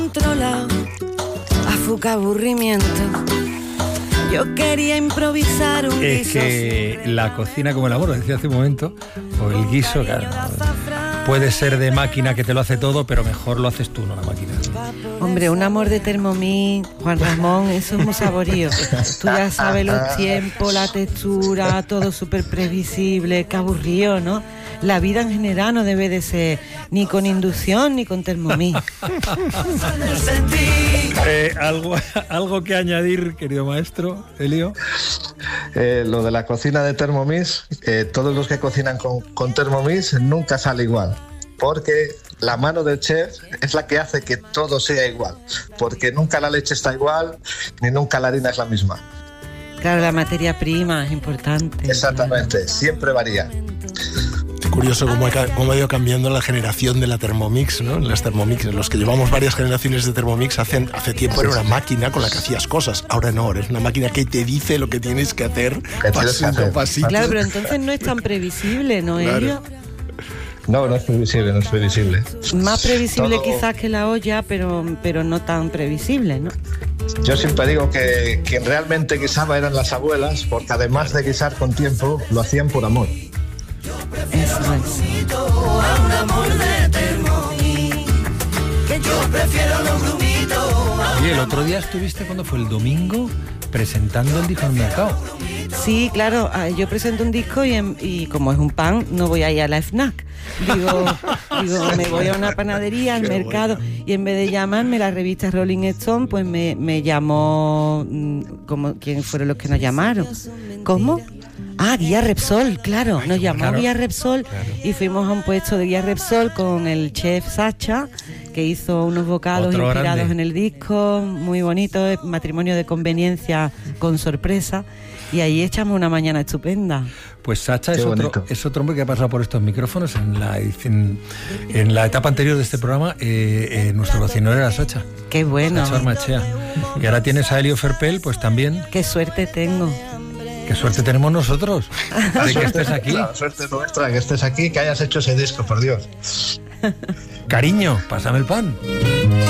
Controlado, afuca aburrimiento. Yo quería improvisar un guiso. Es que la cocina como el amor, lo decía hace un momento, o el guiso, claro, puede ser de máquina que te lo hace todo, pero mejor lo haces tú, no la máquina. Hombre, un amor de Thermomix, Juan Ramón, eso es muy saborío. Tú ya sabes los tiempos, la textura, todo súper previsible, qué aburrido, ¿no? La vida en general no debe de ser ni con inducción ni con Thermomix. ¿Algo que añadir, querido maestro Elio? Lo de la cocina de Thermomix, todos los que cocinan con Thermomix nunca sale igual, porque la mano del chef es la que hace que todo sea igual, porque nunca la leche está igual, ni nunca la harina es la misma. Claro, la materia prima es importante. Exactamente, claro. Siempre varía. Curioso cómo ha ido cambiando la generación de la Thermomix, ¿no? Las Thermomix, los que llevamos varias generaciones de Thermomix, hace tiempo era una máquina con la que hacías cosas. Ahora no, es una máquina que te dice lo que tienes que hacer, pasito a pasito. Claro, pero entonces no es tan previsible, ¿no, Elio? No es previsible. Más previsible quizás que la olla, pero no tan previsible, ¿no? Yo siempre digo que quien realmente guisaba eran las abuelas, porque además de guisar con tiempo, lo hacían por amor. Eso es. Oye, el otro día estuviste, ¿cuándo fue? El domingo, presentando el disco en el mercado. Sí, claro, yo presento un disco y como es un pan, no voy a ir a la FNAC. Digo, me voy a una panadería, al mercado, y en vez de llamarme la revista Rolling Stone, pues me llamó, como ¿quién fueron los que nos llamaron? ¿Cómo? Guía Repsol, claro, nos llamó Guía Repsol, y fuimos a un puesto de Guía Repsol con el chef Sacha, que hizo unos bocados Otro inspirados grande. en el disco, muy bonito, matrimonio de conveniencia con sorpresa, y ahí echamos una mañana estupenda. Pues Sacha es otro hombre que ha pasado por estos micrófonos en la etapa anterior de este programa. Nuestro cocinero era Sacha. Qué bueno. Sacha Armachea. Y ahora tienes a Elio Ferpel, pues también. Qué suerte tengo. Qué suerte tenemos nosotros de que estés aquí. La suerte nuestra, que estés aquí, que hayas hecho ese disco, por Dios. Cariño, pásame el pan.